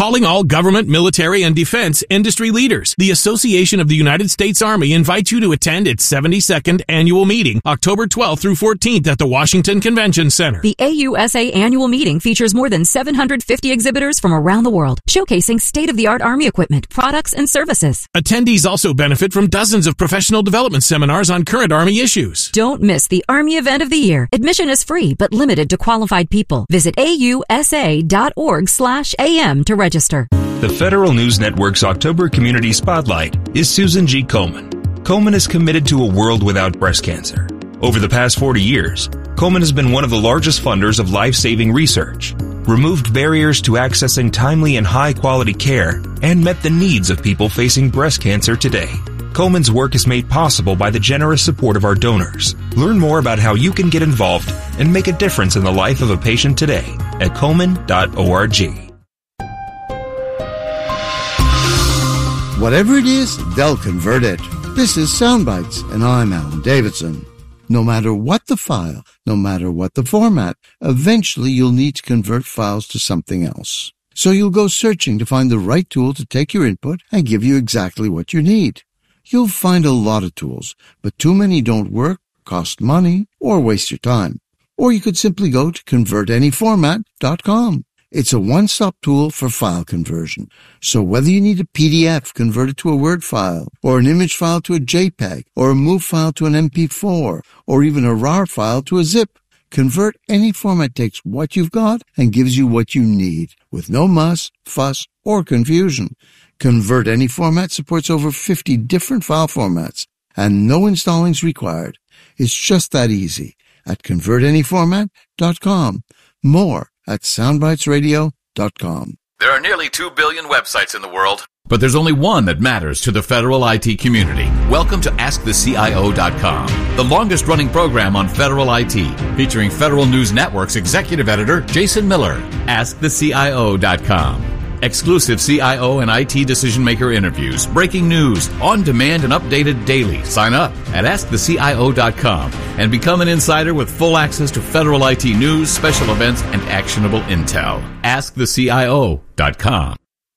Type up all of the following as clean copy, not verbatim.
Calling all government, military, and defense industry leaders. The Association of the United States Army invites you to attend its 72nd annual meeting, October 12th through 14th at the Washington Convention Center. The AUSA annual meeting features more than 750 exhibitors from around the world, showcasing state-of-the-art Army equipment, products, and services. Attendees also benefit from dozens of professional development seminars on current Army issues. Don't miss the Army event of the year. Admission is free, but limited to qualified people. Visit ausa.org/am to register. The Federal News Network's October Community Spotlight is Susan G. Komen. Komen is committed to a world without breast cancer. Over the past 40 years, Komen has been one of the largest funders of life-saving research, removed barriers to accessing timely and high-quality care, and met the needs of people facing breast cancer today. Komen's work is made possible by the generous support of our donors. Learn more about how you can get involved and make a difference in the life of a patient today at komen.org. Whatever it is, they'll convert it. This is Soundbites, and I'm Alan Davidson. No matter what the file, no matter what the format, eventually you'll need to convert files to something else. So you'll go searching to find the right tool to take your input and give you exactly what you need. You'll find a lot of tools, but too many don't work, cost money, or waste your time. Or you could simply go to convertanyformat.com. It's a one-stop tool for file conversion. So whether you need a PDF converted to a Word file, or an image file to a JPEG, or a MOV file to an MP4, or even a RAR file to a zip, Convert Any Format takes what you've got and gives you what you need, with no muss, fuss, or confusion. Convert Any Format supports over 50 different file formats, and no installing's required. It's just that easy at convertanyformat.com. More at soundbitesradio.com. There are nearly 2 billion websites in the world, but there's only one that matters to the federal IT community. Welcome to AskTheCIO.com, the longest-running program on federal IT, featuring Federal News Network's executive editor, Jason Miller. AskTheCIO.com. Exclusive CIO and IT decision-maker interviews, breaking news, on-demand and updated daily. Sign up at AskTheCIO.com and become an insider with full access to federal IT news, special events, and actionable intel. AskTheCIO.com.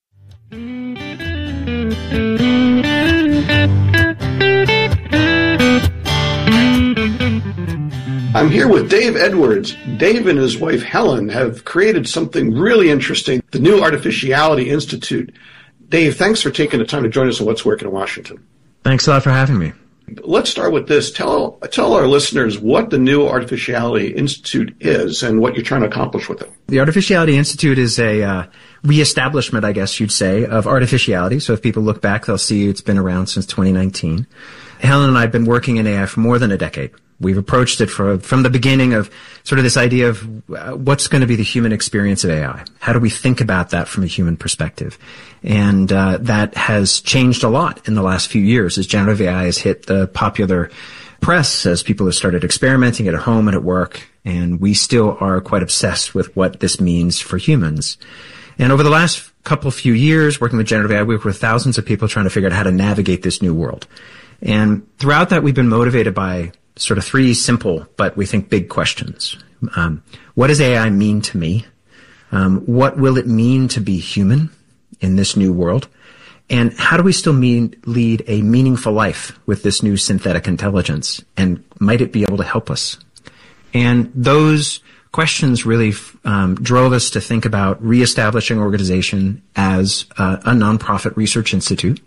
I'm here with Dave Edwards. Dave and his wife Helen have created something really interesting, the New Artificiality Institute. Dave, thanks for taking the time to join us on What's Working in Washington. Thanks a lot for having me. Let's start with this. Tell our listeners what the New Artificiality Institute is and what you're trying to accomplish with it. The Artificiality Institute is a reestablishment, I guess you'd say, of artificiality. So if people look back, they'll see it's been around since 2019. Helen and I have been working in AI for more than a decade. We've approached it from the beginning of sort of this idea of what's going to be the human experience of AI. How do we think about that from a human perspective? And that has changed a lot in the last few years as generative AI has hit the popular press, as people have started experimenting at home and at work. And we still are quite obsessed with what this means for humans. And over the last few years, working with generative AI, we work with thousands of people trying to figure out how to navigate this new world. And throughout that, we've been motivated by sort of three simple, but we think big questions. What does AI mean to me? What will it mean to be human in this new world? And how do we still lead a meaningful life with this new synthetic intelligence? And might it be able to help us? And those questions really drove us to think about reestablishing organization as a nonprofit research institute,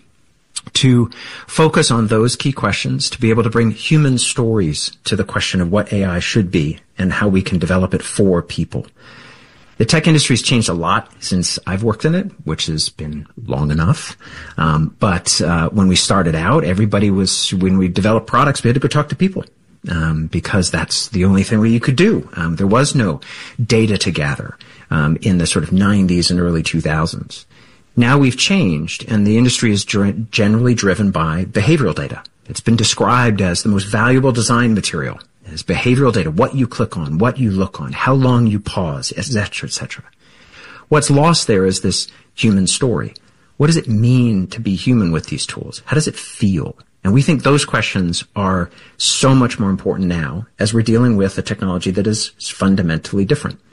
to focus on those key questions, to be able to bring human stories to the question of what AI should be and how we can develop it for people. The tech industry has changed a lot since I've worked in it, which has been long enough. But when we started out, when we developed products, we had to go talk to people, because that's the only thing you could do. There was no data to gather in the sort of 90s and early 2000s. Now we've changed, and the industry is generally driven by behavioral data. It's been described as the most valuable design material, as behavioral data, what you click on, what you look on, how long you pause, etc., etc. What's lost there is this human story. What does it mean to be human with these tools? How does it feel? And we think those questions are so much more important now as we're dealing with a technology that is fundamentally different.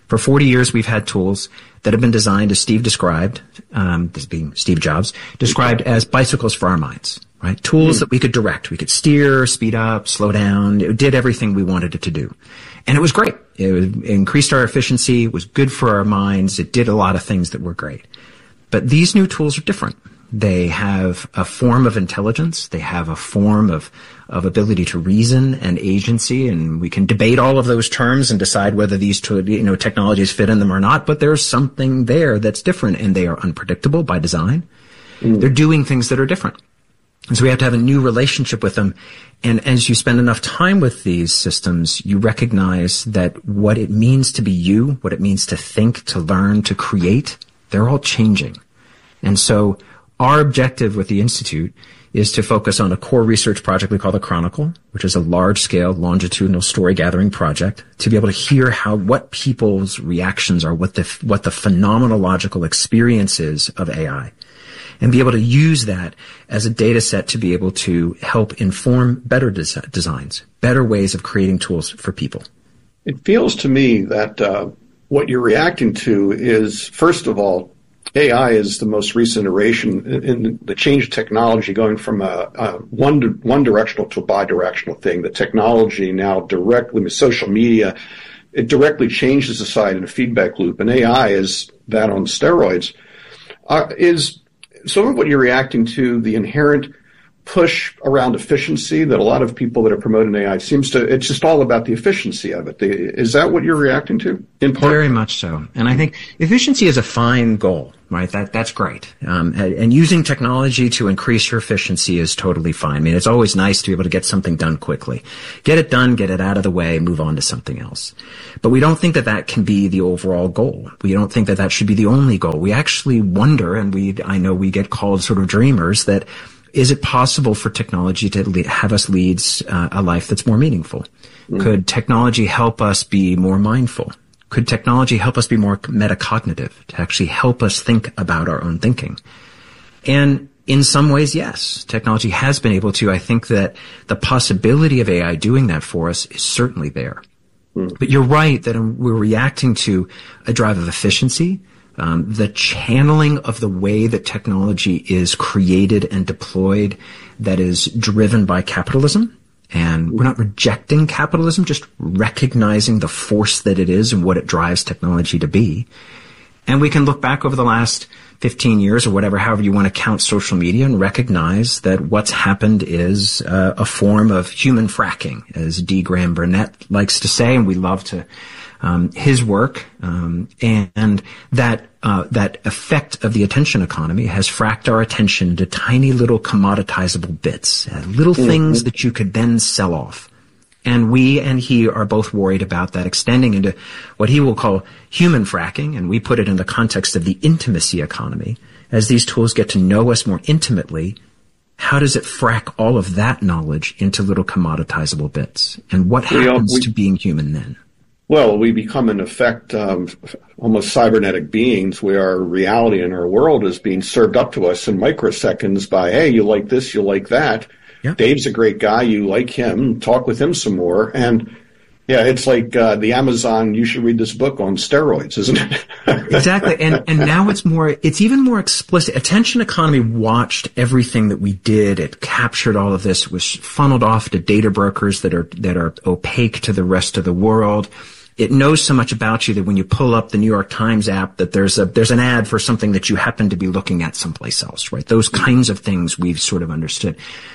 For 40 years, we've had tools that have been designed, as Steve described, this being Steve Jobs, described as bicycles for our minds, right? Tools that we could direct. We could steer, speed up, slow down. It did everything we wanted it to do. And it was great. It increased our efficiency. It was good for our minds. It did a lot of things that were great. But these new tools are different. They have a form of intelligence. They have a form of ability to reason and agency, and we can debate all of those terms and decide whether these technologies fit in them or not, but there's something there that's different, and they are unpredictable by design. They're doing things that are different. And so we have to have a new relationship with them. And as you spend enough time with these systems, you recognize that what it means to be you, what it means to think, to learn, to create, they're all changing. And so our objective with the Institute is to focus on a core research project we call the Chronicle, which is a large-scale longitudinal story-gathering project, to be able to hear what people's reactions are, what the phenomenological experience is of AI, and be able to use that as a data set to be able to help inform better designs, better ways of creating tools for people. It feels to me that what you're reacting to is, first of all, AI is the most recent iteration in the change of technology, going from a one directional to a bidirectional thing. The technology now directly with social media, it directly changes society in a feedback loop, and AI is that on steroids. Is some of what you're reacting to the inherent push around efficiency that a lot of people that are promoting AI it's just all about the efficiency of it. Is that what you're reacting to in part? Very much so. And I think efficiency is a fine goal, right? That's great. And using technology to increase your efficiency is totally fine. I mean, it's always nice to be able to get something done quickly. Get it done, get it out of the way, move on to something else. But we don't think that can be the overall goal. We don't think that should be the only goal. We actually wonder, and I know we get called sort of dreamers, that is it possible for technology to have us lead a life that's more meaningful? Could technology help us be more mindful? Could technology help us be more metacognitive, to actually help us think about our own thinking? And in some ways, yes, technology has been able to. I think that the possibility of AI doing that for us is certainly there. But you're right that we're reacting to a drive of efficiency, the channeling of the way that technology is created and deployed that is driven by capitalism. And we're not rejecting capitalism, just recognizing the force that it is and what it drives technology to be. And we can look back over the last 15 years or whatever, however you want to count social media, and recognize that what's happened is a form of human fracking, as D. Graham Burnett likes to say, and we love to his work, and that effect of the attention economy has fracked our attention to tiny little commoditizable bits, little things that you could then sell off. And we and he are both worried about that extending into what he will call human fracking, and we put it in the context of the intimacy economy. As these tools get to know us more intimately, how does it frack all of that knowledge into little commoditizable bits? And what happens to being human then? Well, we become, in effect, almost cybernetic beings where our reality and our world is being served up to us in microseconds by, hey, you like this, you like that. Yeah. Dave's a great guy, you like him, talk with him some more. And, yeah, it's like the Amazon, you should read this book on steroids, isn't it? Exactly. And now it's even more explicit. Attention economy watched everything that we did. It captured all of this. It was funneled off to data brokers that are opaque to the rest of the world. It knows so much about you that when you pull up the New York Times app, that there's an ad for something that you happen to be looking at someplace else, right? Those kinds of things we've sort of understood.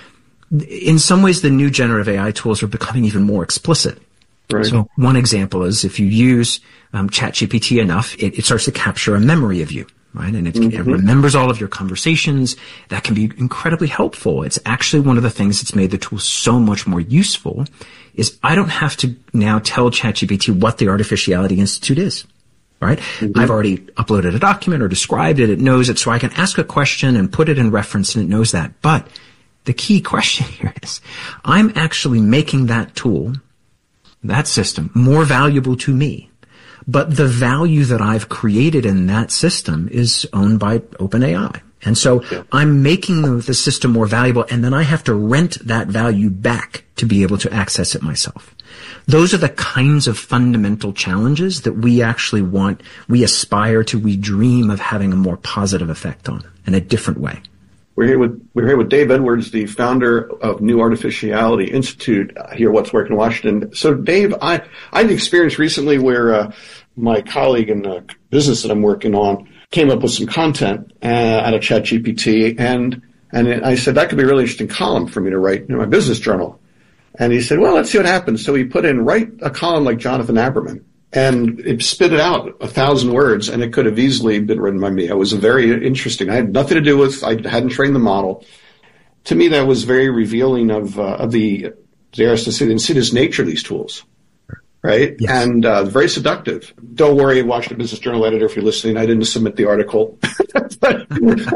In some ways, the new generative AI tools are becoming even more explicit. Right. So one example is if you use ChatGPT enough, it starts to capture a memory of you, right? And it remembers all of your conversations. That can be incredibly helpful. It's actually one of the things that's made the tool so much more useful is I don't have to now tell ChatGPT what the Artificiality Institute is, right? I've already uploaded a document or described it. It knows it, so I can ask a question and put it in reference, and it knows that. But the key question here is I'm actually making that tool, that system, more valuable to me. But the value that I've created in that system is owned by OpenAI. And so I'm making the system more valuable, and then I have to rent that value back to be able to access it myself. Those are the kinds of fundamental challenges that we actually want, we aspire to, we dream of having a more positive effect on in a different way. We're here with Dave Edwards, the founder of New Artificiality Institute here at What's Work in Washington. So, Dave, I had an experience recently where my colleague in the business that I'm working on came up with some content out of ChatGPT, and I said that could be a really interesting column for me to write in my business journal. And he said, well, let's see what happens. So he put in, write a column like Jonathan Aberman. And it spit it out 1,000 words, and it could have easily been written by me. It was very interesting. I had nothing to do with, I hadn't trained the model. To me, that was very revealing of the insidious nature of these tools, right? Yes. And very seductive. Don't worry, Washington Business Journal editor, if you're listening, I didn't submit the article. but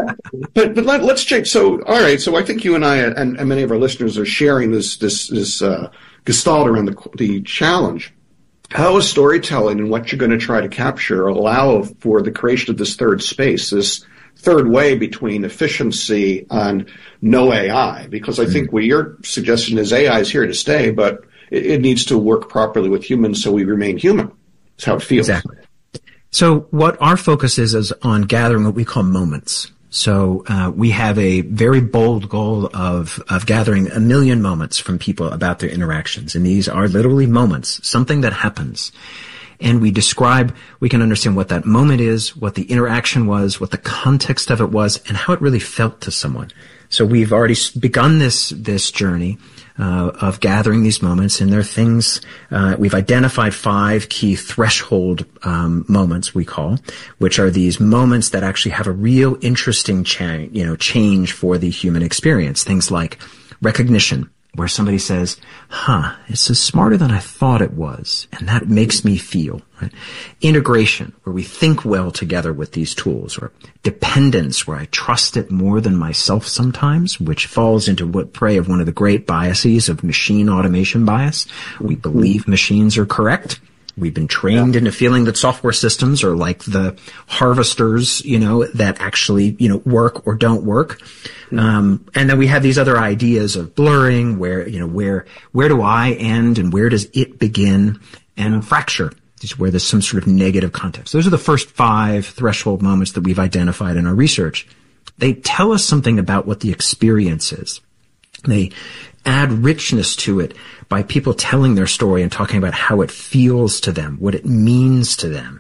let's change. So, all right. So I think you and I and many of our listeners are sharing this gestalt around the challenge. How is storytelling and what you're going to try to capture allow for the creation of this third space, this third way between efficiency and no AI? Because I think what your suggestion is AI is here to stay, but it needs to work properly with humans so we remain human. That's how it feels. Exactly. So what our focus is on gathering what we call moments. So we have a very bold goal of gathering 1 million moments from people about their interactions. And these are literally moments, something that happens. And we can understand what that moment is, what the interaction was, what the context of it was, and how it really felt to someone. So we've already begun this journey of gathering these moments, and there are things we've identified 5 key threshold moments we call, which are these moments that actually have a real interesting change for the human experience. Things like recognition, where somebody says, it's smarter than I thought it was, and that makes me feel. Right? Integration, where we think well together with these tools, or dependence, where I trust it more than myself sometimes, which falls into prey of one of the great biases of machine automation bias. We believe machines are correct. We've been trained into feeling that software systems are like the harvesters, that actually, work or don't work. And then we have these other ideas of blurring, where do I end and where does it begin, and fracture, where there's some sort of negative context. Those are the first 5 threshold moments that we've identified in our research. They tell us something about what the experience is. They add richness to it by people telling their story and talking about how it feels to them, what it means to them,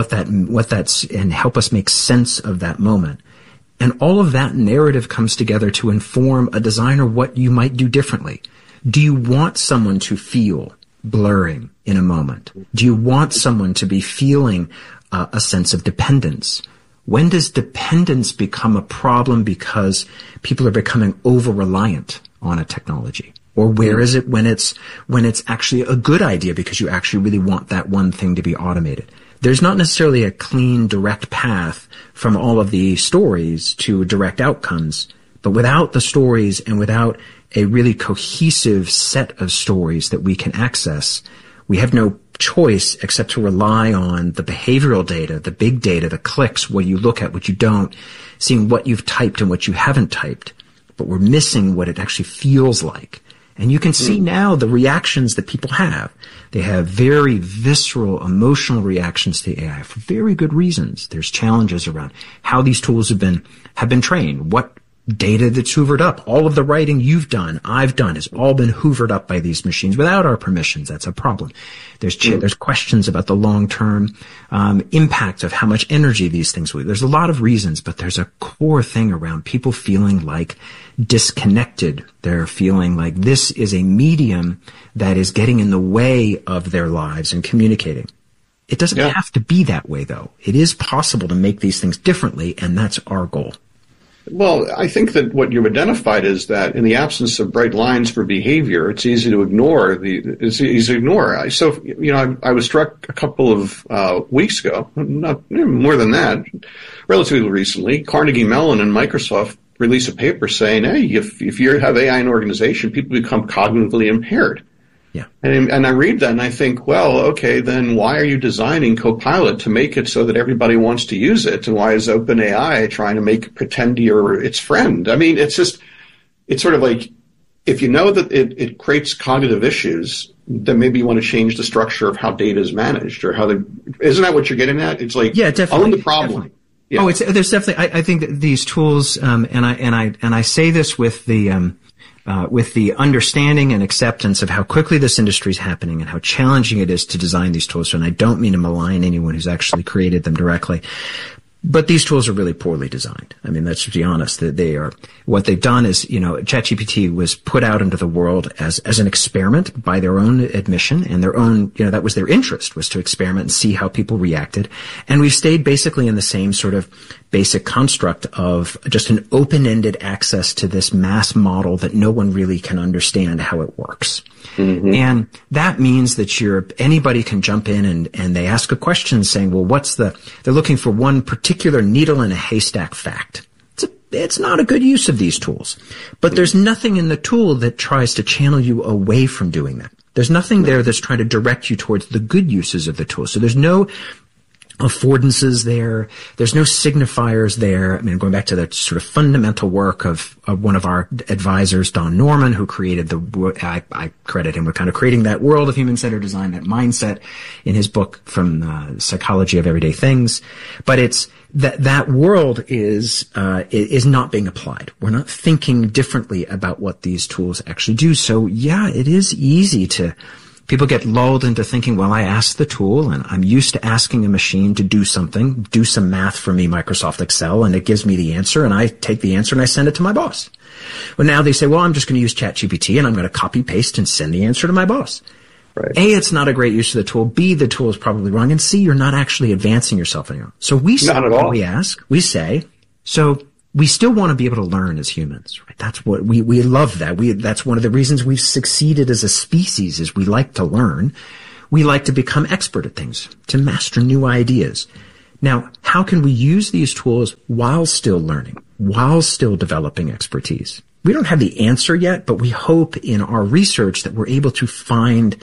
and help us make sense of that moment. And all of that narrative comes together to inform a designer what you might do differently. Do you want someone to feel blurring in a moment? Do you want someone to be feeling a sense of dependence? When does dependence become a problem because people are becoming over-reliant on a technology? Or where is it when it's actually a good idea because you actually really want that one thing to be automated? There's not necessarily a clean, direct path from all of the stories to direct outcomes, but without the stories and without a really cohesive set of stories that we can access, we have no choice except to rely on the behavioral data, the big data, the clicks, what you look at, what you don't, seeing what you've typed and what you haven't typed. But we're missing what it actually feels like. And you can see now the reactions that people have. They have very visceral, emotional reactions to AI for very good reasons. There's challenges around how these tools have been trained, what data that's hoovered up. All of the writing you've done, I've done, has all been hoovered up by these machines without our permissions. That's a problem. There's questions about the long-term impact of how much energy these things will. There's a lot of reasons, but there's a core thing around people feeling like disconnected. They're feeling like this is a medium that is getting in the way of their lives and communicating. It doesn't have to be that way, though. It is possible to make these things differently, and that's our goal. Well, I think that what you've identified is that in the absence of bright lines for behavior, it's easy to ignore. So, I was struck a couple of weeks ago, not more than that, relatively recently. Carnegie Mellon and Microsoft released a paper saying, hey, if you have AI in an organization, people become cognitively impaired. Yeah. And I read that and I think, well, okay, then why are you designing Copilot to make it so that everybody wants to use it? And why is OpenAI trying to make it pretend you're its friend? I mean, it's sort of like, if you know that it creates cognitive issues, then maybe you want to change the structure of how data is managed, or isn't that what you're getting at? It's like, yeah, definitely. own the problem. Definitely. Yeah. There's definitely, I think that these tools, and I say this with the understanding and acceptance of how quickly this industry is happening and how challenging it is to design these tools. And I don't mean to malign anyone who's actually created them directly. But these tools are really poorly designed. I mean, let's be honest. What they've done is, ChatGPT was put out into the world as an experiment by their own admission, and their own, that was their interest, was to experiment and see how people reacted. And we've stayed basically in the same sort of basic construct of just an open-ended access to this mass model that no one really can understand how it works. Mm-hmm. And that means that anybody can jump in and they ask a question saying, well, they're looking for one particular needle in a haystack fact. It's not a good use of these tools. But there's nothing in the tool that tries to channel you away from doing that. There's nothing there that's trying to direct you towards the good uses of the tool. So there's no affordances there. There's no signifiers there. I mean, going back to the sort of fundamental work of one of our advisors, Don Norman, who created I credit him with kind of creating that world of human-centered design, that mindset in his book from Psychology of Everyday Things. But it's that world is not being applied. We're not thinking differently about what these tools actually do. So yeah, it is easy people get lulled into thinking, well, I asked the tool and I'm used to asking a machine to do something, do some math for me, Microsoft Excel, and it gives me the answer, and I take the answer and I send it to my boss. Well, now they say, well, I'm just going to use ChatGPT and I'm going to copy paste and send the answer to my boss. Right. A, it's not a great use of the tool. B, the tool is probably wrong. And C, you're not actually advancing yourself anymore. So we say, so we still want to be able to learn as humans, right? That's what we love that. That's one of the reasons we've succeeded as a species is we like to learn. We like to become expert at things, to master new ideas. Now, how can we use these tools while still learning, while still developing expertise? We don't have the answer yet, but we hope in our research that we're able to find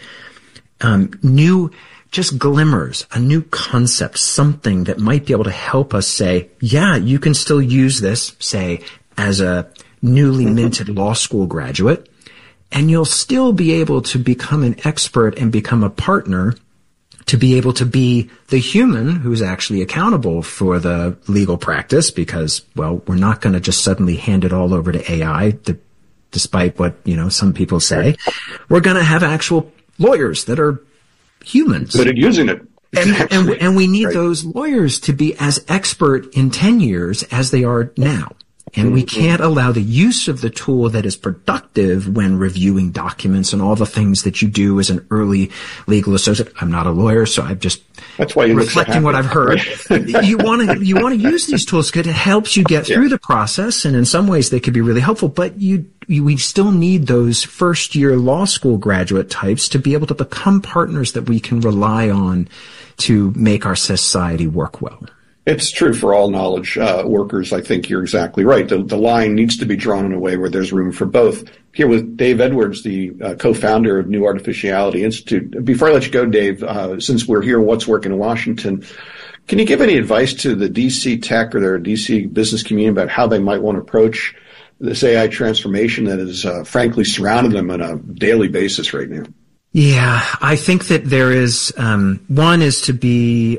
new just glimmers, a new concept, something that might be able to help us say, yeah, you can still use this, say, as a newly minted law school graduate, and you'll still be able to become an expert and become a partner to be able to be the human who's actually accountable for the legal practice because, well, we're not going to just suddenly hand it all over to AI, despite what, some people say. We're going to have actual lawyers that are humans. Good at using it. And we need those lawyers to be as expert in 10 years as they are now. And we can't allow the use of the tool that is productive when reviewing documents and all the things that you do as an early legal associate. I'm not a lawyer, so I'm just reflecting what I've heard. You want to use these tools because it helps you get through the process, and in some ways they could be really helpful. But we still need those first-year law school graduate types to be able to become partners that we can rely on to make our society work well. It's true for all knowledge workers. I think you're exactly right. The line needs to be drawn in a way where there's room for both. Here with Dave Edwards, the co-founder of New Artificiality Institute. Before I let you go, Dave, since we're here, What's Working in Washington, can you give any advice to the DC tech or their DC business community about how they might want to approach this AI transformation that is frankly surrounding them on a daily basis right now? Yeah, I think that there is one is to be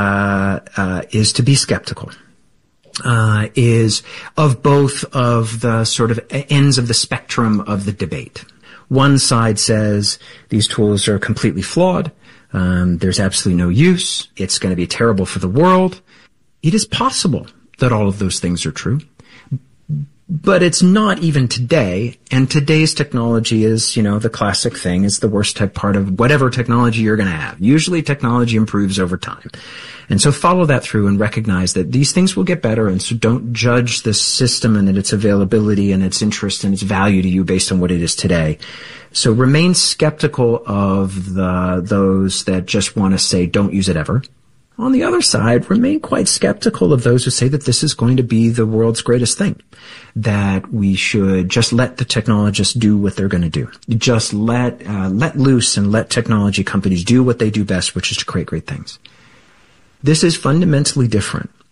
skeptical. Is of both of the sort of ends of the spectrum of the debate. One side says these tools are completely flawed. There's absolutely no use. It's going to be terrible for the world. It is possible that all of those things are true. But it's not even today, and today's technology is, the classic thing, is the worst part of whatever technology you're going to have. Usually technology improves over time. And so follow that through and recognize that these things will get better, and so don't judge the system and its availability and its interest and its value to you based on what it is today. So remain skeptical of those that just want to say don't use it ever. On the other side, remain quite skeptical of those who say that this is going to be the world's greatest thing, that we should just let the technologists do what they're going to do. Just let loose and let technology companies do what they do best, which is to create great things. This is fundamentally different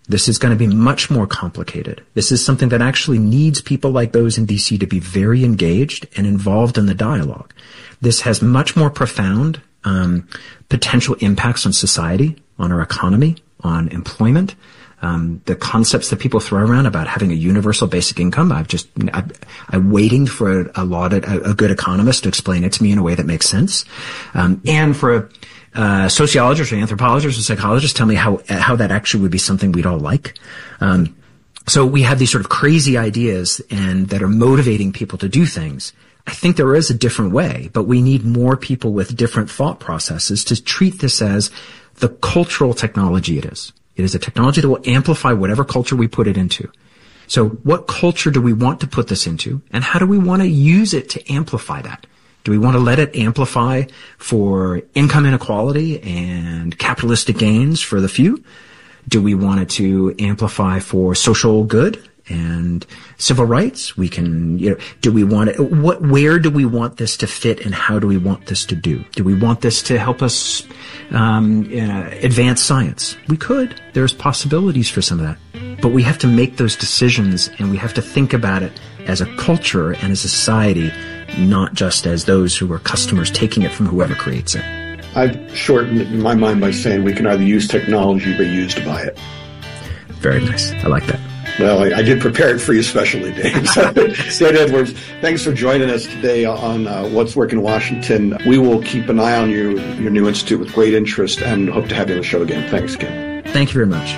This is going to be much more complicated. This is something that actually needs people like those in DC to be very engaged and involved in the dialogue. This has much more profound potential impacts on society, on our economy, on employment. The concepts that people throw around about having a universal basic income, I'm waiting for a good economist to explain it to me in a way that makes sense. And for a sociologist or anthropologist or psychologist tell me how that actually would be something we'd all like. So we have these sort of crazy ideas and that are motivating people to do things. I think there is a different way, but we need more people with different thought processes to treat this as the cultural technology it is. It is a technology that will amplify whatever culture we put it into. So what culture do we want to put this into, and how do we want to use it to amplify that? Do we want to let it amplify for income inequality and capitalistic gains for the few? Do we want it to amplify for social good and civil rights? We can, do we want it, where do we want this to fit, and how do we want this to do? Do we want this to help us advance science? We could. There's possibilities for some of that. But we have to make those decisions, and we have to think about it as a culture and as a society, not just as those who are customers taking it from whoever creates it. I've shortened my mind by saying we can either use technology or be used by it. Very nice. I like that. Well, I did prepare it for you specially, Dave. Ed Edwards, thanks for joining us today on What's Working in Washington. We will keep an eye on your new institute with great interest and hope to have you on the show again. Thanks again. Thank you very much.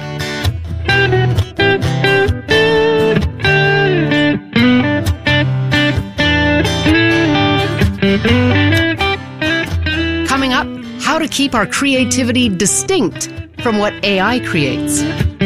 Coming up, how to keep our creativity distinct from what AI creates.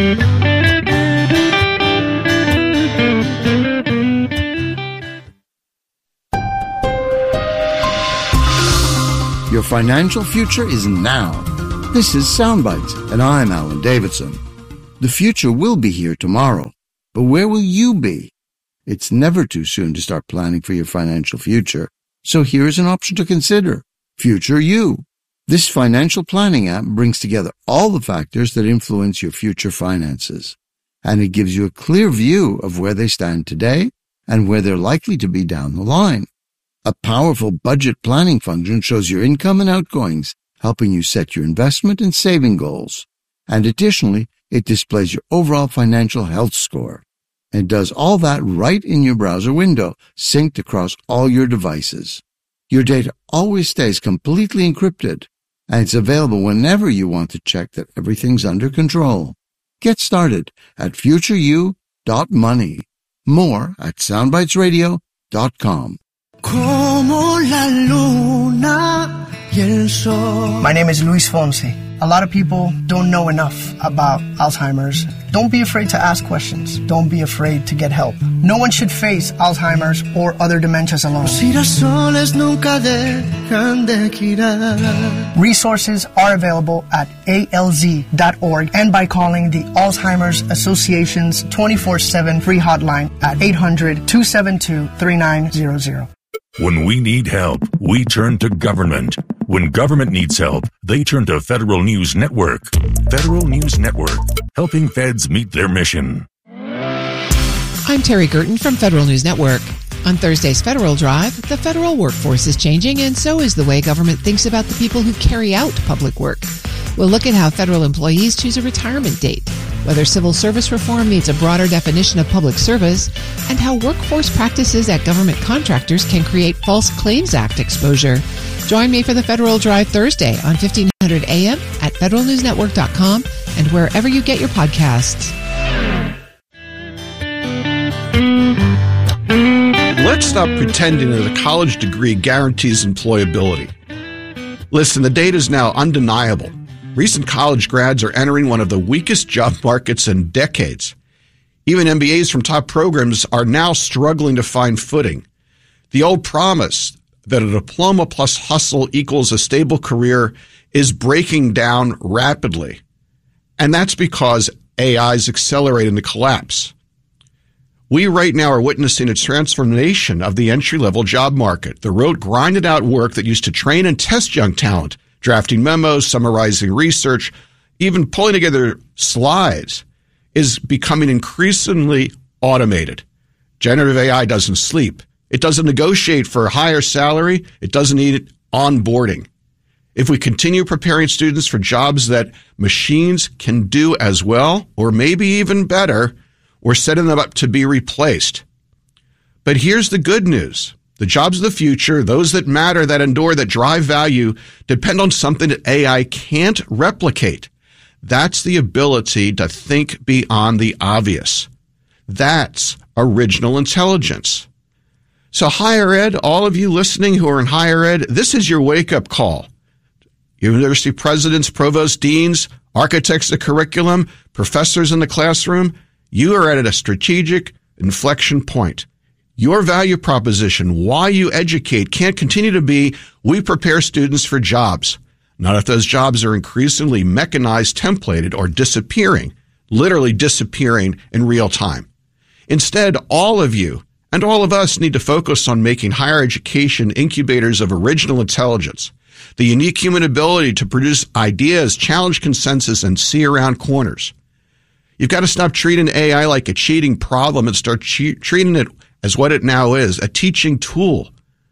Your financial future is now. This is Soundbites, and I'm Alan Davidson. The future will be here tomorrow, but where will you be? It's never too soon to start planning for your financial future, so here's an option to consider. Future You. This financial planning app brings together all the factors that influence your future finances, and it gives you a clear view of where they stand today and where they're likely to be down the line. A powerful budget planning function shows your income and outgoings, helping you set your investment and saving goals. And additionally, it displays your overall financial health score. And does all that right in your browser window, synced across all your devices. Your data always stays completely encrypted, and it's available whenever you want to check that everything's under control. Get started at futureyou.money. More at soundbitesradio.com. Como la luna y el sol. My name is Luis Fonsi. A lot of people don't know enough about Alzheimer's. Don't be afraid to ask questions. Don't be afraid to get help. No one should face Alzheimer's or other dementias alone. Los girasoles nunca dejan de girar. Resources are available at alz.org and by calling the Alzheimer's Association's 24/7 free hotline at 800-272-3900. When we need help, we turn to government. When government needs help, they turn to Federal News Network. Federal News Network, helping feds meet their mission. I'm Terry Gerton from Federal News Network. On Thursday's Federal Drive, the federal workforce is changing, and so is the way government thinks about the people who carry out public work. We'll look at how federal employees choose a retirement date, whether civil service reform needs a broader definition of public service, and how workforce practices at government contractors can create False Claims Act exposure. Join me for the Federal Drive Thursday on 1500 AM at federalnewsnetwork.com and wherever you get your podcasts. Let's stop pretending that a college degree guarantees employability. Listen, the data is now undeniable. Recent college grads are entering one of the weakest job markets in decades. Even MBAs from top programs are now struggling to find footing. The old promise that a diploma plus hustle equals a stable career is breaking down rapidly. And that's because AI is accelerating the collapse. We right now are witnessing a transformation of the entry-level job market. The rote, grinded-out work that used to train and test young talent, drafting memos, summarizing research, even pulling together slides, is becoming increasingly automated. Generative AI doesn't sleep. It doesn't negotiate for a higher salary. It doesn't need onboarding. If we continue preparing students for jobs that machines can do as well, or maybe even better, we're setting them up to be replaced. But here's the good news. The jobs of the future, those that matter, that endure, that drive value, depend on something that AI can't replicate. That's the ability to think beyond the obvious. That's original intelligence. So higher ed, all of you listening who are in higher ed, this is your wake-up call. University presidents, provost deans, architects of curriculum, professors in the classroom, you are at a strategic inflection point. Your value proposition, why you educate, can't continue to be, we prepare students for jobs. Not if those jobs are increasingly mechanized, templated, or disappearing, literally disappearing in real time. Instead, all of you and all of us need to focus on making higher education incubators of original intelligence, the unique human ability to produce ideas, challenge consensus, and see around corners. You've got to stop treating AI like a cheating problem and start treating it as what it now is, a teaching tool.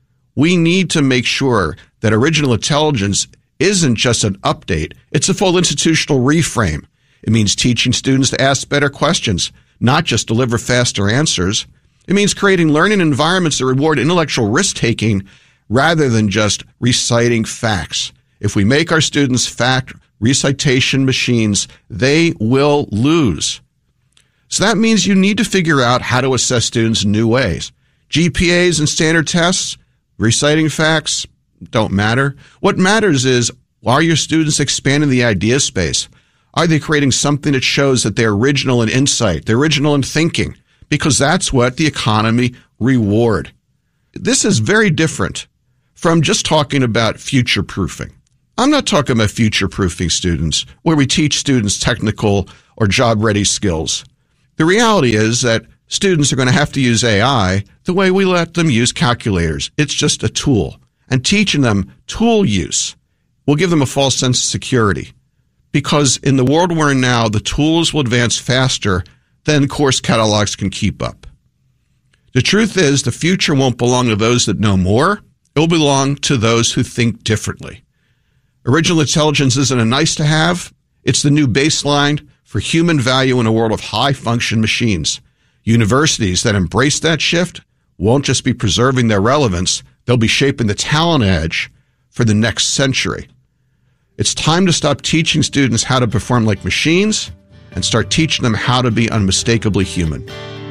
We need to make sure that original intelligence isn't just an update, it's a full institutional reframe. It means teaching students to ask better questions, not just deliver faster answers. It means creating learning environments that reward intellectual risk-taking rather than just reciting facts. If we make our students fact recitation machines, they will lose. So that means you need to figure out how to assess students in new ways. GPAs and standard tests, reciting facts, don't matter. What matters is, are your students expanding the idea space? Are they creating something that shows that they're original in insight, they're original in thinking? Because that's what the economy reward. This is very different from just talking about future-proofing. I'm not talking about future-proofing students, where we teach students technical or job-ready skills. The reality is that students are going to have to use AI the way we let them use calculators. It's just a tool. And teaching them tool use will give them a false sense of security. Because in the world we're in now, the tools will advance faster than course catalogs can keep up. The truth is, the future won't belong to those that know more. It will belong to those who think differently. Original intelligence isn't a nice to have. It's the new baseline for human value in a world of high-function machines. Universities that embrace that shift won't just be preserving their relevance, they'll be shaping the talent edge for the next century. It's time to stop teaching students how to perform like machines and start teaching them how to be unmistakably human.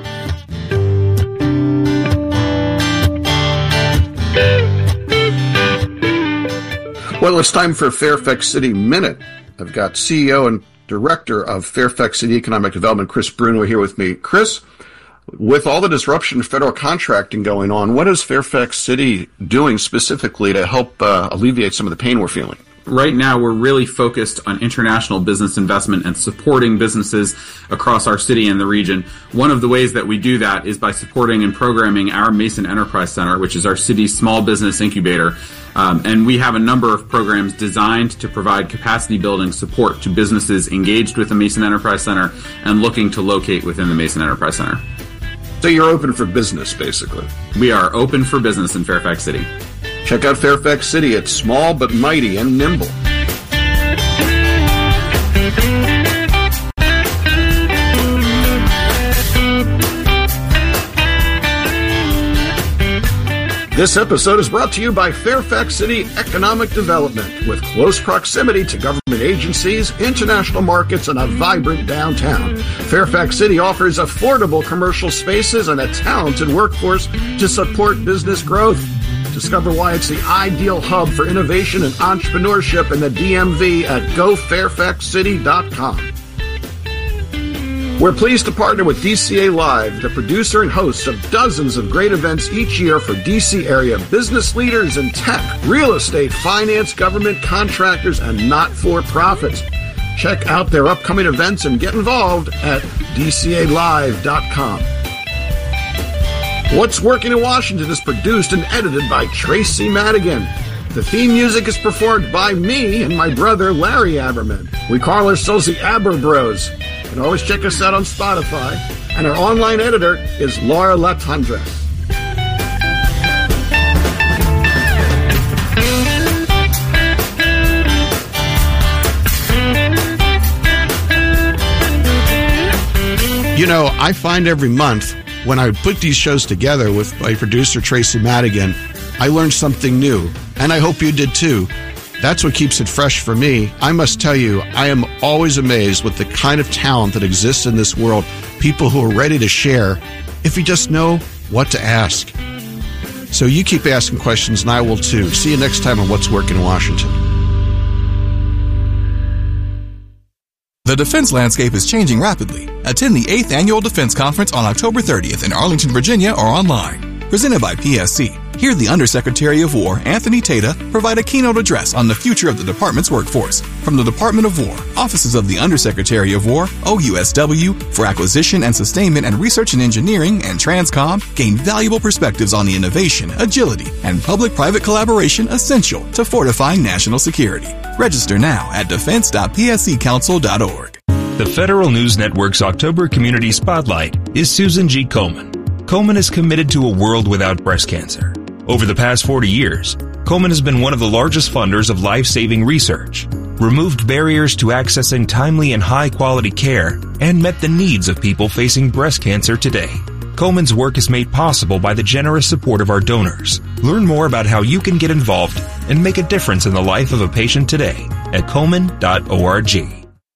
Well, it's time for a Fairfax City Minute. I've got CEO and Director of Fairfax City Economic Development, Chris Bruno, here with me. Chris, with all the disruption in federal contracting going on, what is Fairfax City doing specifically to help alleviate some of the pain we're feeling? Right now, we're really focused on international business investment and supporting businesses across our city and the region. One of the ways that we do that is by supporting and programming our Mason Enterprise Center, which is our city's small business incubator. And we have a number of programs designed to provide capacity building support to businesses engaged with the Mason Enterprise Center and looking to locate within the Mason Enterprise Center. So you're open for business, basically. We are open for business in Fairfax City. Check out Fairfax City. It's small but mighty and nimble. This episode is brought to you by Fairfax City Economic Development, with close proximity to government agencies, international markets, and a vibrant downtown. Fairfax City offers affordable commercial spaces and a talented workforce to support business growth. Discover why it's the ideal hub for innovation and entrepreneurship in the DMV at gofairfaxcity.com. We're pleased to partner with DCA Live, the producer and host of dozens of great events each year for DC area business leaders in tech, real estate, finance, government, contractors, and not-for-profits. Check out their upcoming events and get involved at dcalive.com. What's Working in Washington is produced and edited by Tracy Madigan. The theme music is performed by me and my brother Larry Aberman. We call ourselves the Aber Bros. You can always check us out on Spotify. And our online editor is Laura Latundra. You know, I find every month when I put these shows together with my producer, Tracy Madigan, I learn something new. And I hope you did too. That's what keeps it fresh for me. I must tell you, I am always amazed with the kind of talent that exists in this world. People who are ready to share if you just know what to ask. So you keep asking questions and I will too. See you next time on What's Working in Washington. The defense landscape is changing rapidly. Attend the 8th Annual Defense Conference on October 30th in Arlington, Virginia, or online. Presented by PSC. Hear the Undersecretary of War, Anthony Tata, provide a keynote address on the future of the department's workforce. From the Department of War, Offices of the Undersecretary of War, OUSW, for Acquisition and Sustainment and Research and Engineering, and Transcom, gain valuable perspectives on the innovation, agility, and public-private collaboration essential to fortifying national security. Register now at defense.psccouncil.org. The Federal News Network's October Community Spotlight is Susan G. Komen. Komen is committed to a world without breast cancer. Over the past 40 years, Komen has been one of the largest funders of life-saving research, removed barriers to accessing timely and high-quality care, and met the needs of people facing breast cancer today. Komen's work is made possible by the generous support of our donors. Learn more about how you can get involved and make a difference in the life of a patient today at komen.org.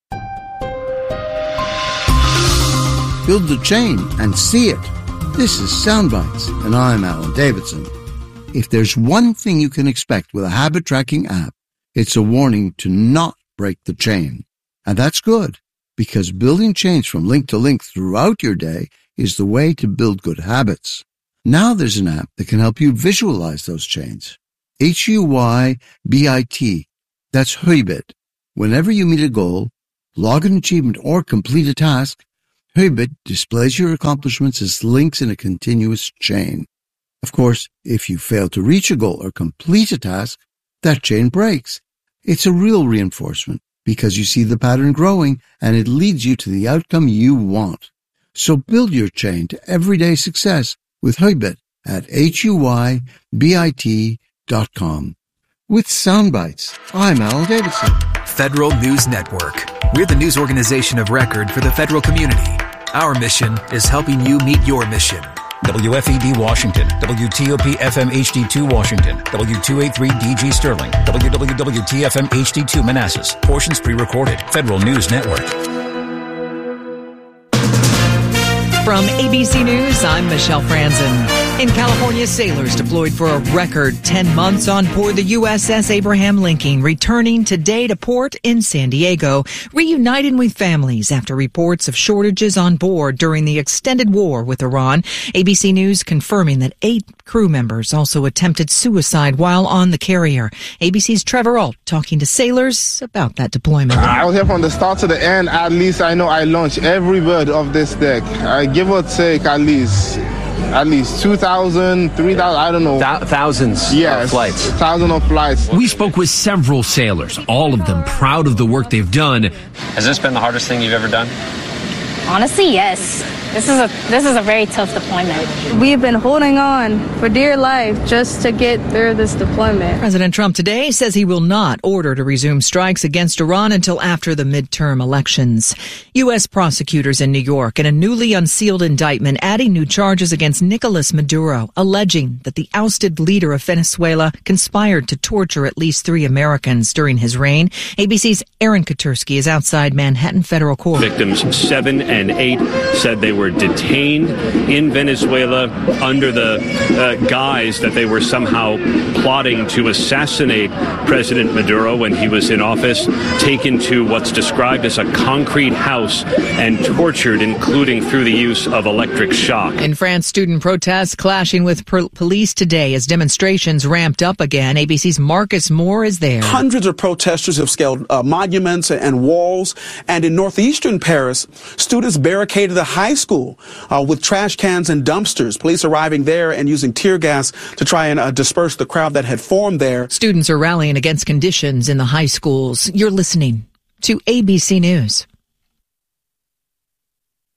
Build the chain and see it. This is Soundbites, and I'm Alan Davidson. If there's one thing you can expect with a habit tracking app, it's a warning to not break the chain. And that's good, because building chains from link to link throughout your day is the way to build good habits. Now there's an app that can help you visualize those chains. HUYBIT. That's Huybit. Whenever you meet a goal, log an achievement, or complete a task, Huybit displays your accomplishments as links in a continuous chain. Of course, if you fail to reach a goal or complete a task, that chain breaks. It's a real reinforcement because you see the pattern growing and it leads you to the outcome you want. So build your chain to everyday success with Huybit at HUYBIT.com. With Soundbites, I'm Alan Davidson. Federal News Network. We're the news organization of record for the federal community. Our mission is helping you meet your mission. WFED Washington, WTOP FM HD2 Washington, W283 DG Sterling, WWWT-FM HD2 Manassas. Portions pre-recorded. Federal News Network. From ABC News, I'm Michelle Franzen. In California, sailors deployed for a record 10 months on board the USS Abraham Lincoln, returning today to port in San Diego, reuniting with families after reports of shortages on board during the extended war with Iran. ABC News confirming that 8 crew members also attempted suicide while on the carrier. ABC's Trevor Ault talking to sailors about that deployment. I was here from the start to the end. At least I know I launched every bird of this deck. Give or take at least 2,000, 3,000, I don't know. Thousands yes, of flights. Thousands of flights. We spoke with several sailors, all of them proud of the work they've done. Has this been the hardest thing you've ever done? Honestly, yes. This is a very tough deployment. We've been holding on for dear life just to get through this deployment. President Trump today says he will not order to resume strikes against Iran until after the midterm elections. U.S. prosecutors in New York in a newly unsealed indictment adding new charges against Nicolas Maduro, alleging that the ousted leader of Venezuela conspired to torture at least 3 Americans during his reign. ABC's Aaron Katursky is outside Manhattan Federal Court. Victims 7 and 8 said they were detained in Venezuela under the guise that they were somehow plotting to assassinate President Maduro when he was in office, taken to what's described as a concrete house and tortured, including through the use of electric shock. In France, student protests clashing with police today as demonstrations ramped up again. ABC's Marcus Moore is there. Hundreds of protesters have scaled monuments and walls, and in northeastern Paris, students barricaded a high school with trash cans and dumpsters. Police arriving there and using tear gas to try and disperse the crowd that had formed there. Students are rallying against conditions in the high schools. You're listening to ABC News.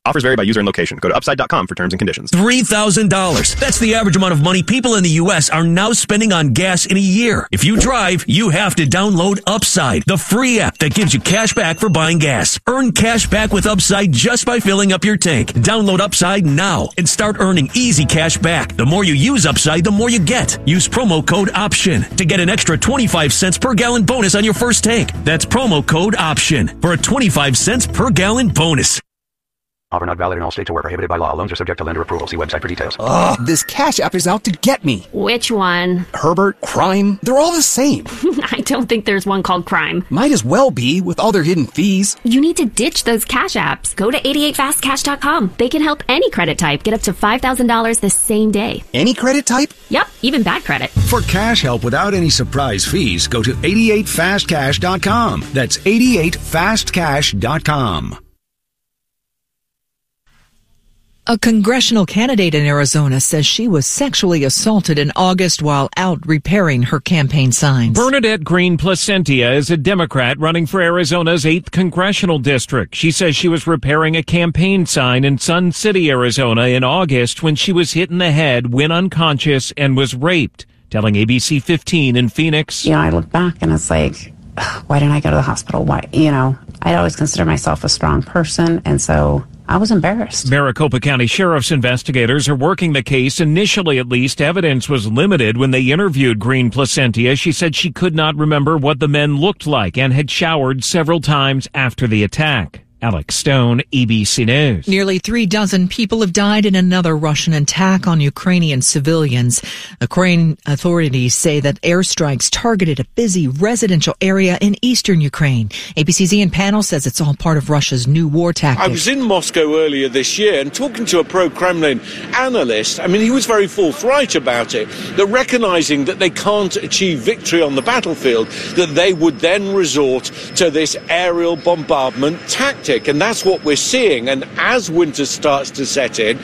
Offers vary by user and location. Go to upside.com for terms and conditions. $3,000. That's the average amount of money people in the U.S. are now spending on gas in a year. If you drive, you have to download Upside, the free app that gives you cash back for buying gas. Earn cash back with Upside just by filling up your tank. Download Upside now and start earning easy cash back. The more you use Upside, the more you get. Use promo code OPTION to get an extra 25 cents per gallon bonus on your first tank. That's promo code OPTION for a 25 cents per gallon bonus. Offer not valid in all states or where prohibited by law. Loans are subject to lender approval. See website for details. Ugh, this Cash App is out to get me. Which one? Herbert, Crime, they're all the same. I don't think there's one called Crime. Might as well be, with all their hidden fees. You need to ditch those Cash Apps. Go to 88fastcash.com. They can help any credit type get up to $5,000 the same day. Any credit type? Yep, even bad credit. For cash help without any surprise fees, go to 88fastcash.com. That's 88fastcash.com. A congressional candidate in Arizona says she was sexually assaulted in August while out repairing her campaign signs. Bernadette Green Placentia is a Democrat running for Arizona's 8th congressional district. She says she was repairing a campaign sign in Sun City, Arizona in August when she was hit in the head, went unconscious, and was raped. Telling ABC 15 in Phoenix. I look back and it's like, why didn't I go to the hospital? Why? I'd always considered myself a strong person, and so I was embarrassed. Maricopa County Sheriff's investigators are working the case. Initially, at least, evidence was limited when they interviewed Green Placentia. She said she could not remember what the men looked like and had showered several times after the attack. Alex Stone, ABC News. Nearly 36 people have died in another Russian attack on Ukrainian civilians. Ukraine authorities say that airstrikes targeted a busy residential area in eastern Ukraine. ABC's Ian Pannell says it's all part of Russia's new war tactic. I was in Moscow earlier this year and talking to a pro-Kremlin analyst. He was very forthright about it, that recognizing that they can't achieve victory on the battlefield, that they would then resort to this aerial bombardment tactic. And that's what we're seeing. And as winter starts to set in,